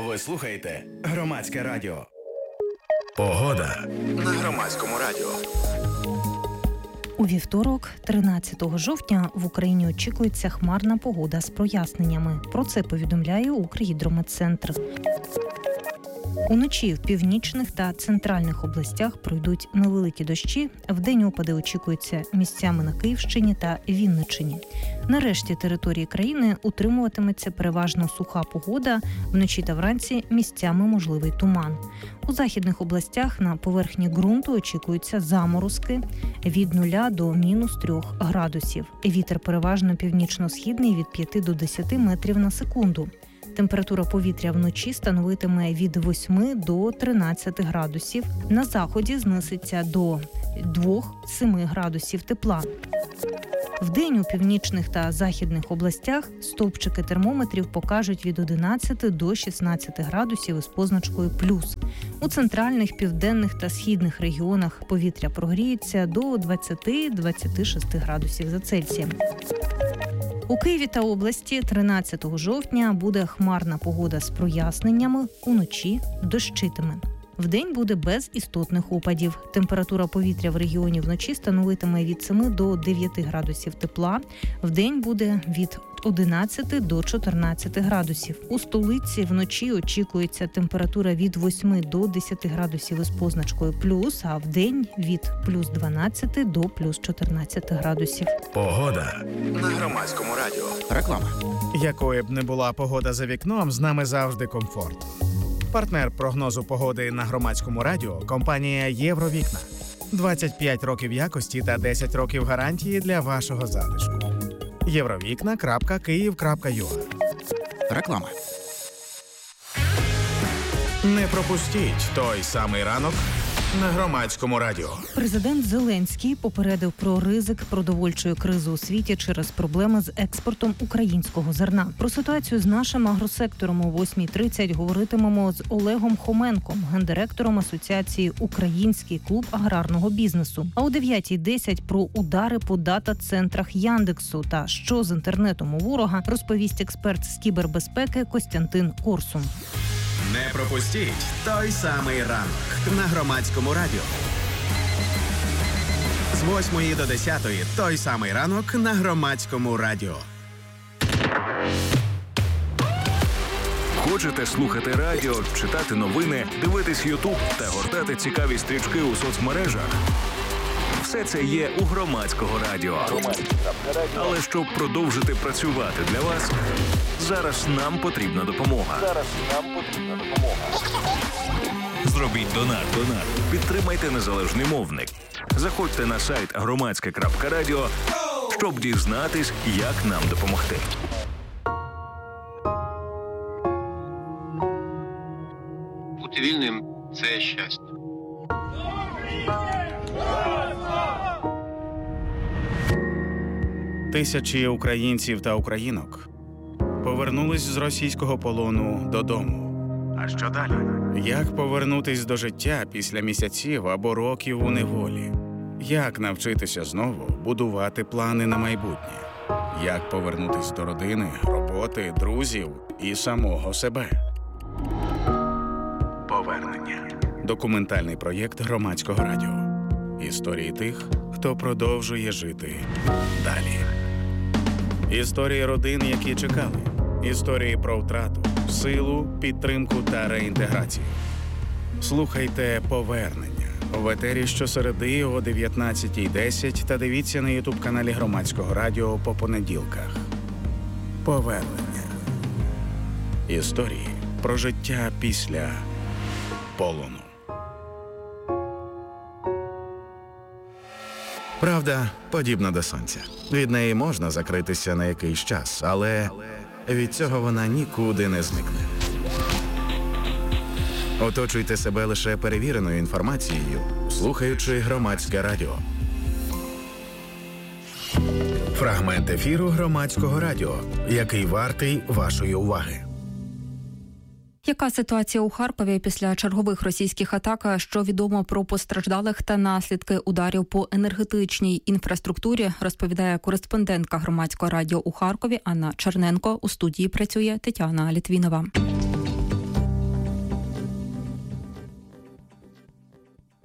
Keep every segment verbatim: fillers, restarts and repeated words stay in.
Ви слухаєте Громадське радіо. Погода на Громадському радіо. У вівторок, тринадцятого жовтня, в Україні очікується хмарна погода з проясненнями. Про це повідомляє Укргідрометцентр. Уночі в північних та центральних областях пройдуть невеликі дощі. Вдень опади очікуються місцями на Київщині та Вінниччині. На решті території країни утримуватиметься переважно суха погода. Вночі та вранці місцями можливий туман. У західних областях на поверхні ґрунту очікуються заморозки від нуля до мінус трьох градусів. Вітер переважно північно-східний від п'яти до десяти метрів на секунду. Температура повітря вночі становитиме від восьми до тринадцяти градусів. На заході знизиться до двох-семи градусів тепла. Вдень у північних та західних областях стовпчики термометрів покажуть від одинадцяти до шістнадцяти градусів із позначкою плюс. У центральних, південних та східних регіонах повітря прогріється до двадцяти-двадцяти шести градусів за Цельсієм. У Києві та області тринадцятого жовтня буде хмарна погода з проясненнями, уночі дощитиме. Вдень буде без істотних опадів. Температура повітря в регіоні вночі становитиме від семи до дев'яти градусів тепла. Вдень буде від одинадцяти до чотирнадцяти градусів. У столиці вночі очікується температура від восьми до десяти градусів із позначкою плюс, а вдень від плюс дванадцяти до плюс чотирнадцяти градусів. Погода на Громадському радіо. Реклама. Якою б не була погода за вікном, з нами завжди комфорт. Партнер прогнозу погоди на Громадському радіо – компанія «Євровікна». двадцять п'ять років якості та десять років гарантії для вашого затишку. євровікна крапка київ крапка ю а. Реклама. Не пропустіть той самий ранок на Громадському радіо. Президент Зеленський попередив про ризик продовольчої кризи у світі через проблеми з експортом українського зерна. Про ситуацію з нашим агросектором о восьмій тридцять говоритимемо з Олегом Хоменком, гендиректором Асоціації «Український клуб аграрного бізнесу». А о дев'ятій десять про удари по дата-центрах Яндексу та що з інтернетом у ворога розповість експерт з кібербезпеки Костянтин Корсун. Не пропустіть той самий ранок на Громадському радіо. З восьмої до десятої той самий ранок на Громадському радіо. Хочете слухати радіо, читати новини, дивитись Ютуб та гортати цікаві стрічки у соцмережах? Все це є у Громадського радіо. Але щоб продовжити працювати для вас, зараз нам потрібна допомога. Зараз нам потрібна допомога. Зробіть донат. Донат. Підтримайте незалежний мовник. Заходьте на сайт громадське крапка радіо, щоб дізнатись, як нам допомогти. Бути вільним – це щастя. Тисячі українців та українок повернулись з російського полону додому. А що далі? Як повернутись до життя після місяців або років у неволі? Як навчитися знову будувати плани на майбутнє? Як повернутись до родини, роботи, друзів і самого себе? Повернення. Документальний проєкт Громадського радіо. Історії тих, хто продовжує жити далі. Історії родин, які чекали. Історії про втрату, силу, підтримку та реінтеграцію. Слухайте «Повернення» в етері щосереди о дев'ятнадцятій десять та дивіться на ютуб-каналі Громадського радіо по понеділках. «Повернення». Історії про життя після полону. Правда подібна до сонця. Від неї можна закритися на якийсь час, але від цього вона нікуди не зникне. Оточуйте себе лише перевіреною інформацією, слухаючи Громадське радіо. Фрагмент ефіру Громадського радіо, який вартий вашої уваги. Яка ситуація у Харкові після чергових російських атак? Що відомо про постраждалих та наслідки ударів по енергетичній інфраструктурі, розповідає кореспондентка Громадського радіо у Харкові Анна Черненко. У студії працює Тетяна Літвінова.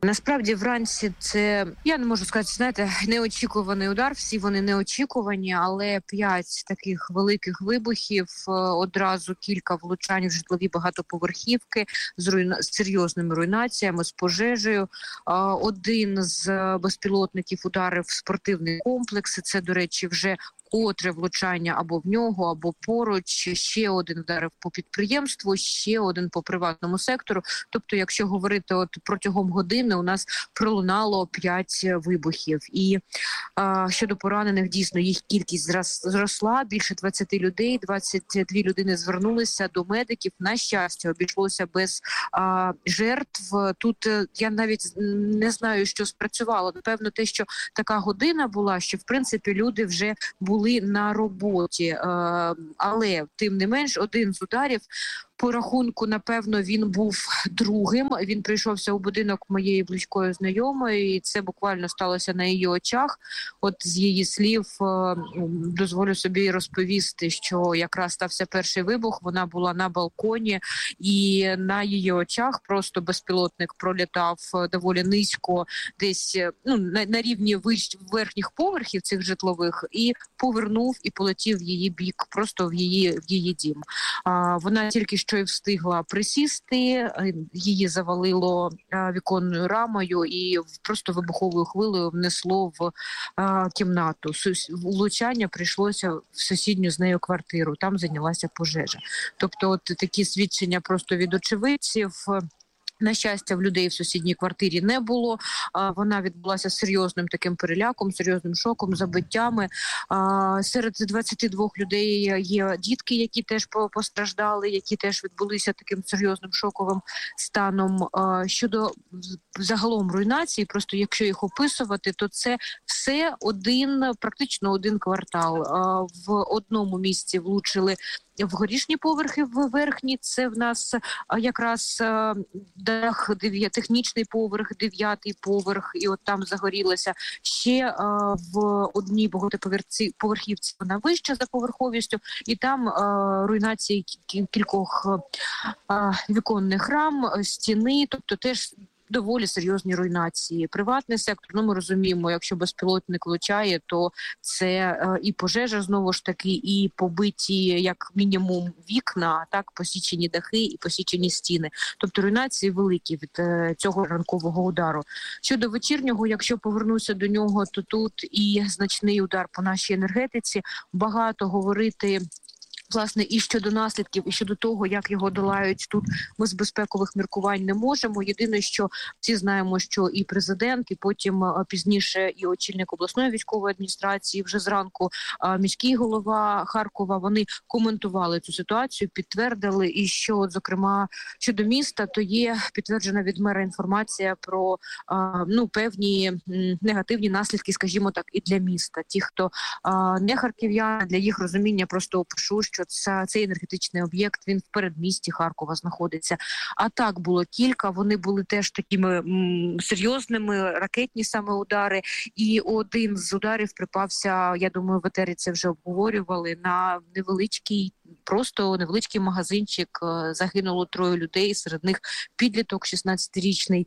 Насправді вранці це, я не можу сказати, знаєте, неочікуваний удар, всі вони неочікувані, але п'ять таких великих вибухів, одразу кілька влучань в житлові багатоповерхівки з, руйна... з серйозними руйнаціями, з пожежею. Один з безпілотників ударив в спортивний комплекс, це, до речі, вже котре влучання або в нього, або поруч, ще один вдарив по підприємству, ще один по приватному сектору. Тобто, якщо говорити от протягом години, у нас пролунало п'ять вибухів. І а, щодо поранених, дійсно, їх кількість зросла, більше двадцять людей, двадцять дві людини звернулися до медиків. На щастя, обійшлося без а, жертв. Тут я навіть не знаю, що спрацювало. Напевно, те, що така година була, що, в принципі, люди вже були на роботі, але тим не менш один з ударів по рахунку, напевно, він був другим. Він прийшовся у будинок моєї близької знайомої, і це буквально сталося на її очах. От з її слів дозволю собі розповісти, що якраз стався перший вибух, вона була на балконі, і на її очах просто безпілотник пролітав доволі низько, десь ну, на, на рівні вищ, верхніх поверхів цих житлових, і повернув і полетів в її бік, просто в її, в її дім. А, вона тільки що й встигла присісти, її завалило віконною рамою і просто вибуховою хвилею внесло в а, кімнату. Влучання прийшлося в сусідню з нею квартиру, там зайнялася пожежа. Тобто от такі свідчення просто від очевидців. На щастя, в людей в сусідній квартирі не було. Вона відбулася серйозним таким переляком, серйозним шоком, забиттями. Серед двадцяти двох людей є дітки, які теж постраждали, які теж відбулися таким серйозним шоковим станом. Щодо загалом руйнації, просто якщо їх описувати, то це все один, практично один квартал. В одному місці влучили в горішні поверхи, в верхні. Це в нас якраз дах, технічний поверх, дев'ятий поверх, і от там загорілося. Ще в одній багатоповерхівці вона вища за поверховістю, і там руйнації кількох віконних рам, стіни, тобто теж доволі серйозні руйнації. Приватний сектор, ну ми розуміємо, якщо безпілотник влучає, то це е, і пожежа знову ж таки, і побиті як мінімум вікна, так, посічені дахи і посічені стіни. Тобто руйнації великі від е, цього ранкового удару. Щодо вечірнього, якщо повернуся до нього, то тут і значний удар по нашій енергетиці. Багато говорити власне і щодо наслідків, і щодо того, як його долають тут, ми з безпекових міркувань не можемо. Єдине, що всі знаємо, що і президент, і потім пізніше і очільник обласної військової адміністрації, вже зранку міський голова Харкова, вони коментували цю ситуацію, підтвердили, і що, зокрема, щодо міста, то є підтверджена від мера інформація про ну певні негативні наслідки, скажімо так, і для міста. Ті, хто не харків'яни, для їх розуміння просто опишу, що це, цей енергетичний об'єкт, він в передмісті Харкова знаходиться. А так було кілька, вони були теж такими м, серйозними, ракетні саме удари. І один з ударів припався, я думаю, в етері це вже обговорювали, на невеличкий, просто невеличкий магазинчик. Загинуло троє людей, серед них підліток шістнадцятирічний.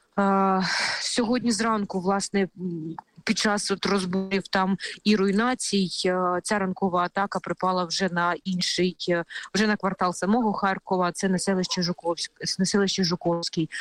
Сьогодні зранку, власне, під час от розборів там і руйнацій, ця ранкова атака припала вже на інший, вже на квартал самого Харкова, це населище Жуковськ, населище Жуковський.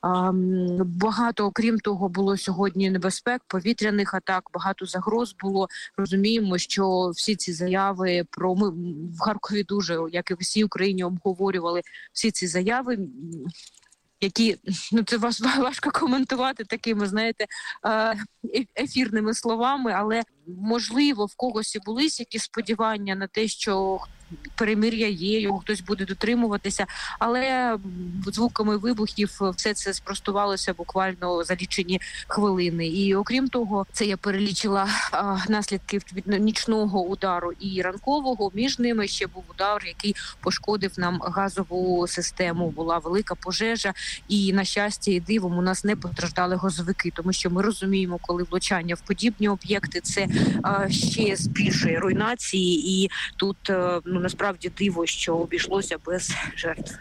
Багато, окрім того, було сьогодні небезпек, повітряних атак, багато загроз було. Розуміємо, що всі ці заяви про, ми в Харкові дуже, як і в всій Україні, обговорювали всі ці заяви, які, ну це важко коментувати такими, знаєте, ефірними словами, але можливо в когось і були якісь сподівання на те, що перемир'я є, його хтось буде дотримуватися, але звуками вибухів все це спростувалося буквально за лічені хвилини. І окрім того, це я перелічила а, наслідки від нічного удару і ранкового. Між ними ще був удар, який пошкодив нам газову систему. Була велика пожежа, і на щастя і дивом у нас не постраждали газовики, тому що ми розуміємо, коли влучання в подібні об'єкти, це а, ще збільшує руйнації, і тут а, ну насправді диво, що обійшлося без жертв.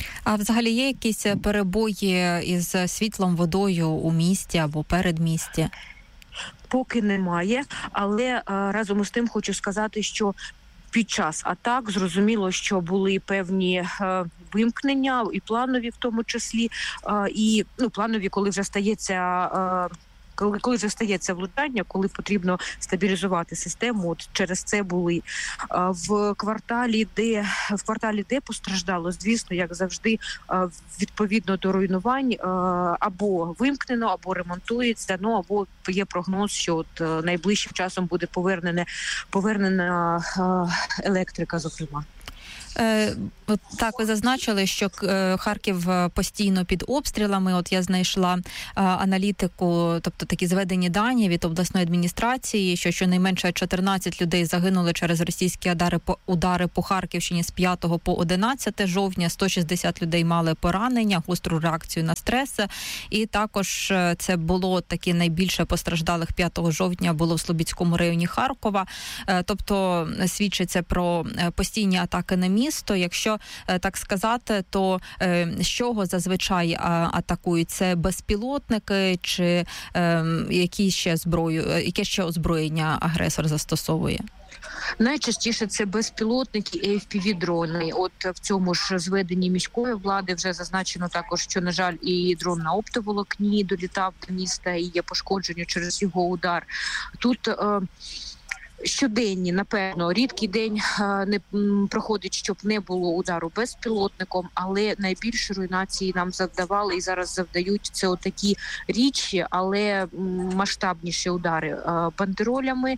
А взагалі є якісь перебої із світлом, водою у місті або передмісті? Поки немає, але а, разом із тим хочу сказати, що під час атак зрозуміло, що були певні е, вимкнення, і планові в тому числі, е, і ну, планові, коли вже стається е, коли, коли вже стається влучання, коли потрібно стабілізувати систему. От через це були е, в кварталі, де в кварталі, де постраждало, звісно, як завжди, е, відповідно до руйнувань, е, або вимкнено, або ремонтується. Ну або є прогноз, що от е, найближчим часом буде повернене повернена е, електрика, зокрема. Е, от так, ви зазначили, що е, Харків постійно під обстрілами. От я знайшла е, аналітику, тобто такі зведені дані від обласної адміністрації, що щонайменше чотирнадцять людей загинули через російські удари по, удари по Харківщині з п'ятого по одинадцяте жовтня, сто шістдесят людей мали поранення, гостру реакцію на стрес. І також це було такі найбільше постраждалих п'ятого жовтня було в Слобідському районі Харкова. Е, тобто свідчиться про постійні атаки на місто. Місто, якщо е, так сказати, то е, з чого зазвичай а, атакують? Це безпілотники чи е, які ще зброю, яке ще озброєння агресор застосовує? Найчастіше це безпілотники і еф пі ві-дрони. От в цьому ж зведенні міської влади вже зазначено також, що, на жаль, і дрон на оптоволокні долітав до міста і є пошкодження через його удар. Тут е, щоденні, напевно, рідкий день не проходить, щоб не було удару безпілотником, але найбільше руйнації нам завдавали і зараз завдають це отакі рідші, але масштабніші удари бандеролями,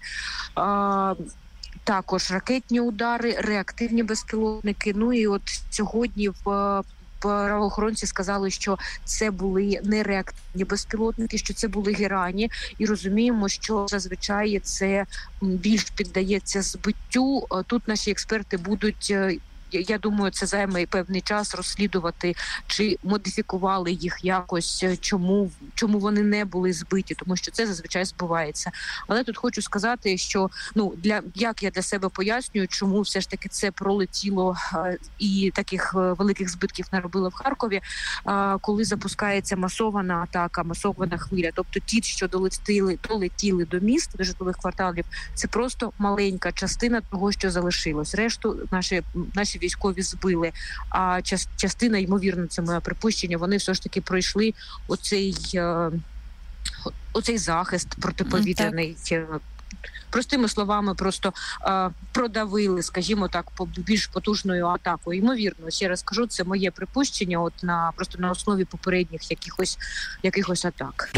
також ракетні удари, реактивні безпілотники. Ну і от сьогодні в правоохоронці сказали, що це були не реактивні безпілотники, що це були герані, і розуміємо, що зазвичай це більш піддається збиттю. Тут наші експерти будуть, я думаю, це займе певний час розслідувати, чи модифікували їх якось, чому, чому вони не були збиті, тому що це зазвичай збувається. Але тут хочу сказати, що ну для як я для себе пояснюю, чому все ж таки це пролетіло і таких великих збитків наробило в Харкові, коли запускається масована атака, масована хвиля. Тобто ті, що долетіли, долетіли до міст, до житлових кварталів, це просто маленька частина того, що залишилось. Решту наші наші військові збили, а частина, ймовірно, це моє припущення, вони все ж таки пройшли оцей, оцей захист протиповітряний. Так. Простими словами, просто е, продавили, скажімо так, по більш потужною атакою. Ймовірно, ще раз кажу, це моє припущення, от на просто на основі попередніх якихось якихось атак.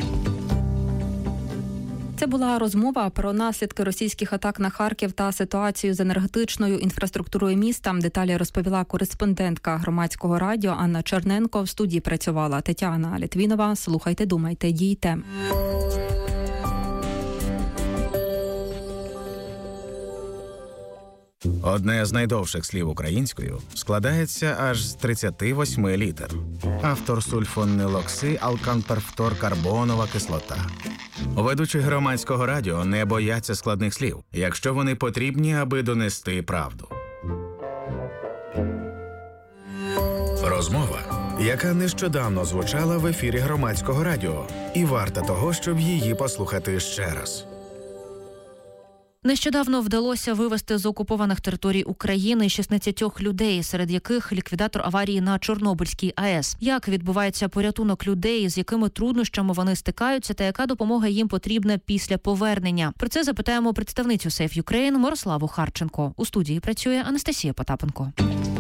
Це була розмова про наслідки російських атак на Харків та ситуацію з енергетичною інфраструктурою міста. Деталі розповіла кореспондентка Громадського радіо Анна Черненко. В студії працювала Тетяна Літвінова. Слухайте, думайте, дійте. Одне з найдовших слів українською складається аж з тридцяти восьми літер. Автор сульфонилокси, алканперфторкарбонова кислота. Ведучі Громадського радіо не бояться складних слів, якщо вони потрібні, аби донести правду. Розмова, яка нещодавно звучала в ефірі Громадського радіо, і варта того, щоб її послухати ще раз. Нещодавно вдалося вивезти з окупованих територій України шістнадцять людей, серед яких ліквідатор аварії на Чорнобильській АЕС. Як відбувається порятунок людей, з якими труднощами вони стикаються та яка допомога їм потрібна після повернення? Про це запитаємо представницю Save Ukraine Мирославу Харченко. У студії працює Анастасія Потапенко.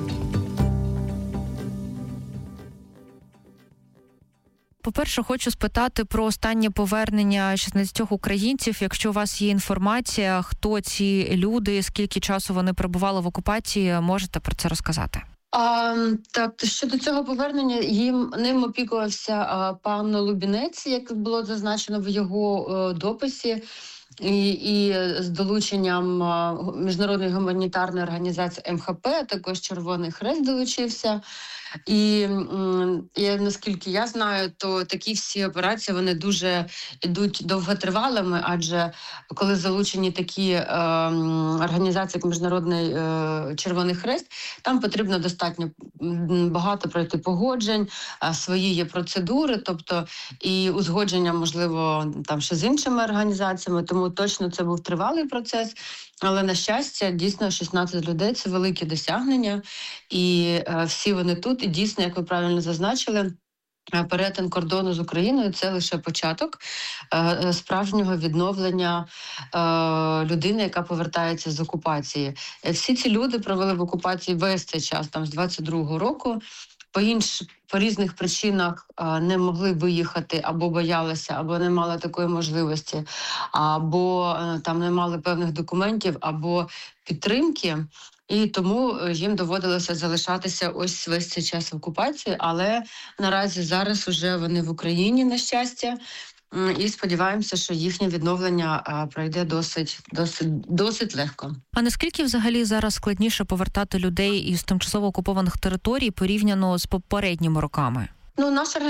По-перше, хочу спитати про останнє повернення шістнадцяти українців. Якщо у вас є інформація, хто ці люди, скільки часу вони перебували в окупації, можете про це розказати? А, так, щодо цього повернення, їм ним опікувався а, пан Лубінець, як було зазначено в його а, дописі, і, і з долученням а, міжнародної гуманітарної організації ем ха пе, також Червоний Хрест долучився. І, і наскільки я знаю, то такі всі операції, вони дуже йдуть довготривалими, адже коли залучені такі е, організації, як Міжнародний е, Червоний Хрест, там потрібно достатньо багато пройти погоджень, е, свої є процедури, тобто і узгодження, можливо, там ще з іншими організаціями, тому точно це був тривалий процес. Але, на щастя, дійсно, шістнадцять людей – це велике досягнення, і е, всі вони тут, і дійсно, як ви правильно зазначили, перетин кордону з Україною – це лише початок е, справжнього відновлення е, людини, яка повертається з окупації. Всі ці люди провели в окупації весь цей час, там, з двадцять другого року, по інш, по різних причинах а, не могли виїхати, або боялися, або не мали такої можливості, або а, там не мали певних документів, або підтримки. І тому їм доводилося залишатися ось весь цей час в окупації, але наразі зараз уже вони в Україні, на щастя, і сподіваємося, що їхнє відновлення а, пройде досить, досить, досить легко. А наскільки взагалі зараз складніше повертати людей із тимчасово окупованих територій порівняно з попередніми роками? Ну, наша